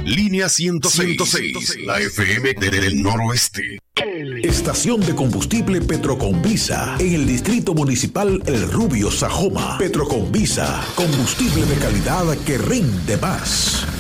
Línea 106, la FM del Noroeste. Estación de combustible Petroconvisa en el Distrito Municipal El Rubio, Sajoma. Petroconvisa, combustible de calidad que rinde más.